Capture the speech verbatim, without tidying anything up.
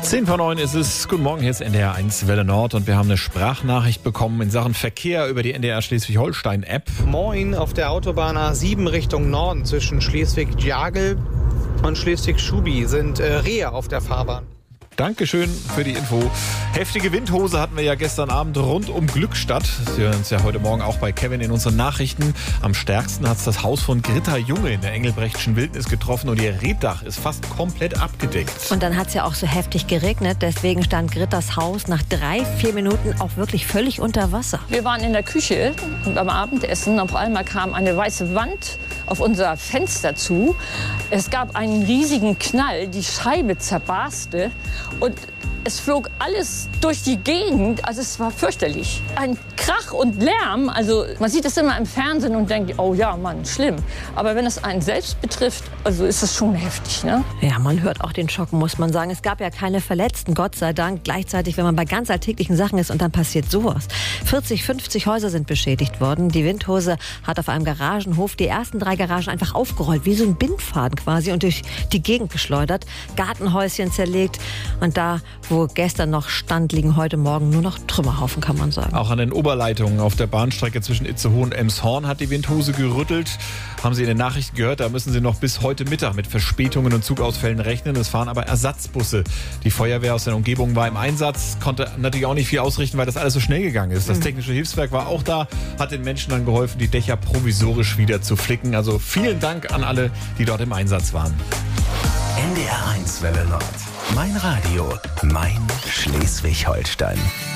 zehn vor neun ist es. Guten Morgen, hier ist N D R eins Welle Nord und wir haben eine Sprachnachricht bekommen in Sachen Verkehr über die N D R Schleswig-Holstein-App. Moin, auf der Autobahn A sieben Richtung Norden zwischen Schleswig-Jagel und Schleswig-Schubi sind äh, Rehe auf der Fahrbahn. Dankeschön für die Info. Heftige Windhose hatten wir ja gestern Abend rund um Glückstadt. Sie hören uns ja heute Morgen auch bei Kevin in unseren Nachrichten. Am stärksten hat es das Haus von Gritta Junge in der Engelbrechtschen Wildnis getroffen und ihr Reetdach ist fast komplett abgedeckt. Und dann hat es ja auch so heftig geregnet. Deswegen stand Grittas Haus nach drei, vier Minuten auch wirklich völlig unter Wasser. Wir waren in der Küche und beim Abendessen. Auf einmal kam eine weiße Wand auf unser Fenster zu. Es gab einen riesigen Knall, die Scheibe zerbarste und es flog alles durch die Gegend, also es war fürchterlich. Ein Krach und Lärm, also man sieht es immer im Fernsehen und denkt, oh ja, Mann, schlimm. Aber wenn es einen selbst betrifft, also ist es schon heftig, ne? Ja, man hört auch den Schock, muss man sagen. Es gab ja keine Verletzten, Gott sei Dank. Gleichzeitig, wenn man bei ganz alltäglichen Sachen ist und dann passiert sowas. vierzig, fünfzig Häuser sind beschädigt worden. Die Windhose hat auf einem Garagenhof die ersten drei Garagen einfach aufgerollt, wie so ein Bindfaden quasi und durch die Gegend geschleudert. Gartenhäuschen zerlegt und da, wo Wo gestern noch stand, liegen heute Morgen nur noch Trümmerhaufen, kann man sagen. Auch an den Oberleitungen auf der Bahnstrecke zwischen Itzehoe und Emshorn hat die Windhose gerüttelt. Haben Sie in den Nachrichten gehört, da müssen Sie noch bis heute Mittag mit Verspätungen und Zugausfällen rechnen. Es fahren aber Ersatzbusse. Die Feuerwehr aus der Umgebung war im Einsatz, konnte natürlich auch nicht viel ausrichten, weil das alles so schnell gegangen ist. Das technische Hilfswerk war auch da, hat den Menschen dann geholfen, die Dächer provisorisch wieder zu flicken. Also vielen Dank an alle, die dort im Einsatz waren. N D R eins Welle Nord. Mein Radio, mein Schleswig-Holstein.